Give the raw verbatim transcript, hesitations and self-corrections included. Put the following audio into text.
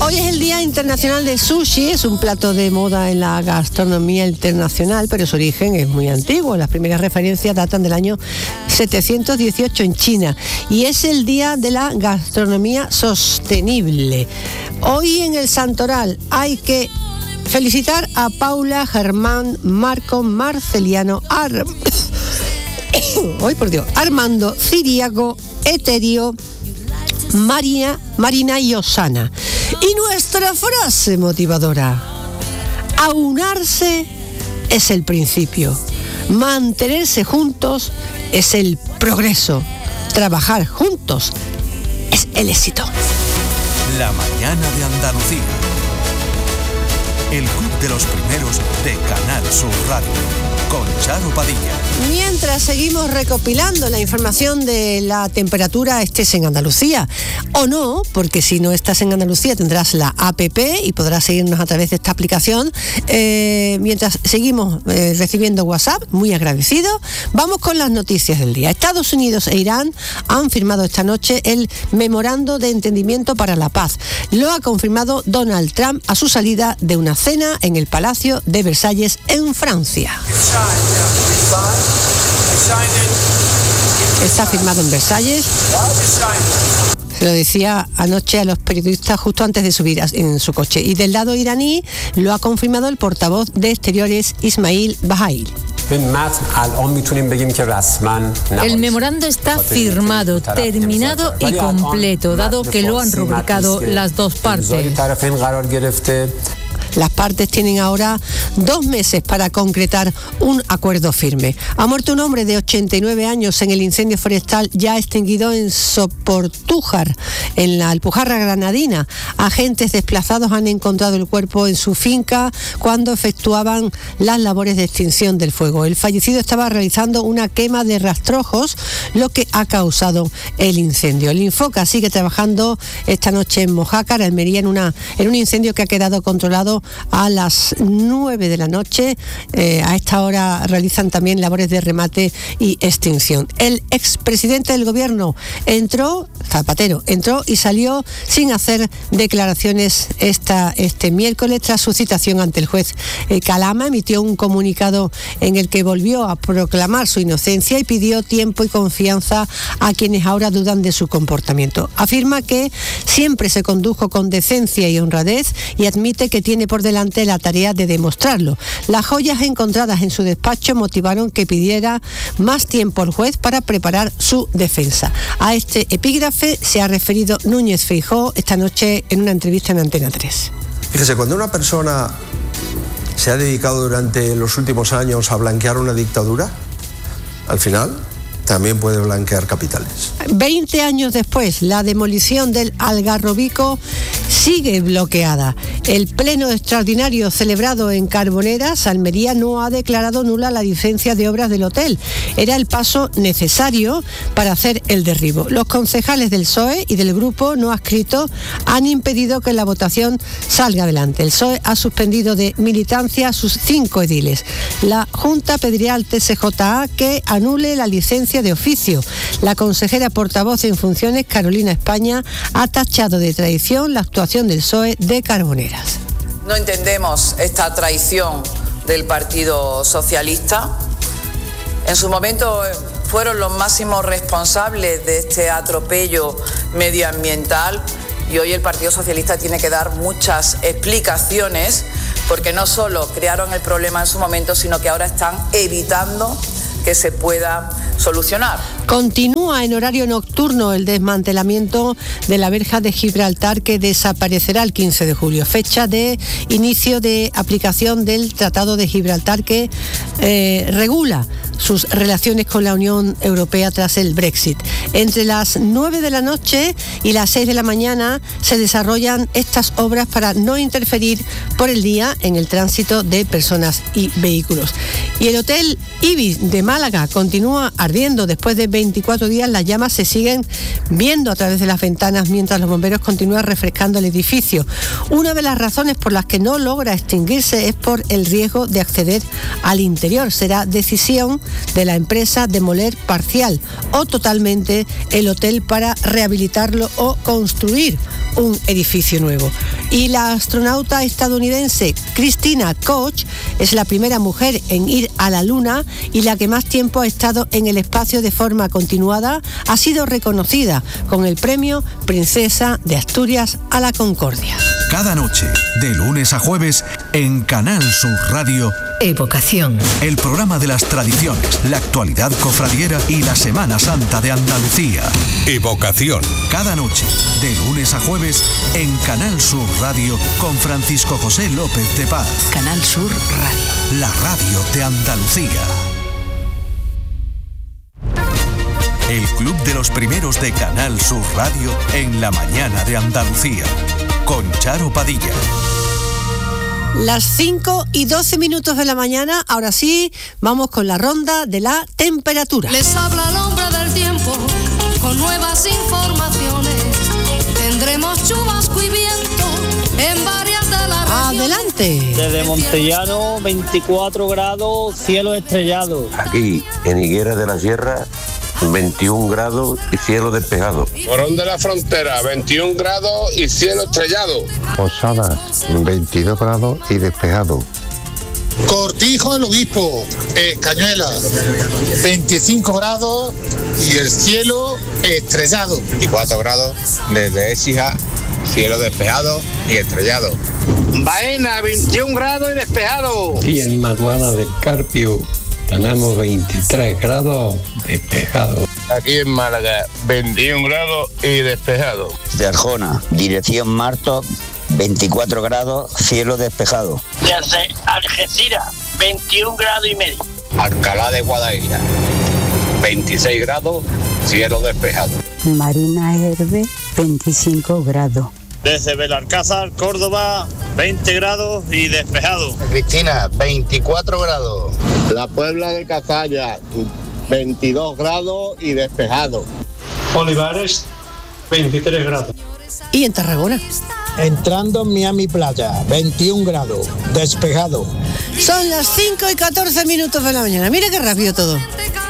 Hoy es el Día Internacional del Sushi, es un plato de moda en la gastronomía internacional, pero su origen es muy antiguo. Las primeras referencias datan del año setecientos dieciocho en China y es el Día de la Gastronomía Sostenible. Hoy en el Santoral hay que felicitar a Paula, Germán, Marco, Marceliano, Ar... Hoy por Dios, Armando, Ciriaco, Eterio, María, Marina y Osana. Y nuestra frase motivadora: aunarse es el principio, mantenerse juntos es el progreso, trabajar juntos es el éxito. La mañana de Andalucía. El club de los primeros de Canal Sur Radio. Con Charo Padilla. Mientras seguimos recopilando la información de la temperatura, estés en Andalucía o no, porque si no estás en Andalucía tendrás la app y podrás seguirnos a través de esta aplicación. Eh, mientras seguimos eh, recibiendo WhatsApp, muy agradecido, vamos con las noticias del día. Estados Unidos e Irán han firmado esta noche el memorando de entendimiento para la paz. Lo ha confirmado Donald Trump a su salida de una cena en el Palacio de Versalles en Francia. Está firmado en Versalles. Se lo decía anoche a los periodistas justo antes de subir en su coche. Y del lado iraní lo ha confirmado el portavoz de Exteriores, Ismail Bahail. El memorando está firmado, terminado y completo, dado que lo han rubricado las dos partes. Las partes tienen ahora dos meses para concretar un acuerdo firme. Ha muerto un hombre de ochenta y nueve años en el incendio forestal ya extinguido en Soportújar, en la Alpujarra granadina. Agentes desplazados han encontrado el cuerpo en su finca cuando efectuaban las labores de extinción del fuego. El fallecido estaba realizando una quema de rastrojos, lo que ha causado el incendio. El Infoca sigue trabajando esta noche en Mojácar, Almería, en, una, en un incendio que ha quedado controlado a las nueve de la noche. Eh, a esta hora realizan también labores de remate y extinción. El expresidente del gobierno entró, Zapatero, entró y salió sin hacer declaraciones esta, este miércoles tras su citación ante el juez. Eh, Calama emitió un comunicado en el que volvió a proclamar su inocencia y pidió tiempo y confianza a quienes ahora dudan de su comportamiento. Afirma que siempre se condujo con decencia y honradez y admite que tiene por delante la tarea de demostrarlo. Las joyas encontradas en su despacho motivaron que pidiera más tiempo al juez para preparar su defensa. A este epígrafe se ha referido Núñez Feijóo esta noche en una entrevista en Antena tres. Fíjese, cuando una persona se ha dedicado durante los últimos años a blanquear una dictadura, al final también puede blanquear capitales. Veinte años después, la demolición del Algarrobico sigue bloqueada. El pleno extraordinario celebrado en Carboneras, Almería, no ha declarado nula la licencia de obras del hotel. Era el paso necesario para hacer el derribo. Los concejales del P S O E y del grupo no adscrito han impedido que la votación salga adelante. El P S O E ha suspendido de militancia a sus cinco ediles. La Junta pediría al T S J A que anule la licencia de oficio. La consejera portavoz en funciones, Carolina España, ha tachado de traición la actuación del P S O E de Carboneras. No entendemos esta traición del Partido Socialista. En su momento fueron los máximos responsables de este atropello medioambiental y hoy el Partido Socialista tiene que dar muchas explicaciones porque no solo crearon el problema en su momento, sino que ahora están evitando que se pueda solucionar. Continúa en horario nocturno el desmantelamiento de la verja de Gibraltar, que desaparecerá el quince de julio, fecha de inicio de aplicación del Tratado de Gibraltar que eh, regula sus relaciones con la Unión Europea tras el Brexit. Entre las nueve de la noche y las seis de la mañana se desarrollan estas obras para no interferir por el día en el tránsito de personas y vehículos. Y el Hotel Ibis de Málaga continúa ardiendo. Después de veinticuatro días, las llamas se siguen viendo a través de las ventanas mientras los bomberos continúan refrescando el edificio. Una de las razones por las que no logra extinguirse es por el riesgo de acceder al interior. Será decisión de la empresa demoler parcial o totalmente el hotel para rehabilitarlo o construir un edificio nuevo. Y la astronauta estadounidense Christina Koch es la primera mujer en ir a la Luna y la que más tiempo ha estado en el espacio de forma continuada. Ha sido reconocida con el premio Princesa de Asturias a la Concordia. Cada noche, de lunes a jueves, en Canal Sur Radio, Evocación. El programa de las tradiciones, la actualidad cofradiera y la Semana Santa de Andalucía. Evocación. Cada noche, de lunes a jueves, en Canal Sur Radio, con Francisco José López de Paz. Canal Sur Radio. La radio de Andalucía. El Club de los Primeros de Canal Sur Radio en la mañana de Andalucía. Con Charo Padilla. Las cinco y doce minutos de la mañana, ahora sí, vamos con la ronda de la temperatura. Les habla el hombre del tiempo, con nuevas informaciones. Tendremos chubasco y viento en varias de las regiones. Adelante. Desde Montellano, veinticuatro grados, cielo estrellado. Aquí, en Higuera de la Sierra, veintiún grados y cielo despejado. Morón de la Frontera, veintiún grados y cielo estrellado. Posadas, veintidós grados y despejado. Cortijo del Obispo, eh, Cañuela, veinticinco grados y el cielo estrellado. veinticuatro grados desde Écija, cielo despejado y estrellado. Baena, veintiún grados y despejado. Y en Maguada del Carpio tenemos veintitrés grados despejado. Aquí en Málaga, veintiún grados y despejado. De Arjona, dirección Marto, veinticuatro grados, cielo despejado. Desde Algeciras, veintiún grados y medio. Alcalá de Guadaira, veintiséis grados, cielo despejado. Marina Herbe, veinticinco grados. Desde Belalcázar, Córdoba, veinte grados y despejado. Cristina, veinticuatro grados. La Puebla de Cazalla, veintidós grados y despejado. Olivares, veintitrés grados. ¿Y en Tarragona? Entrando en Miami Playa, veintiún grados, despejado. Son las cinco y catorce minutos de la mañana. Mira qué rápido todo.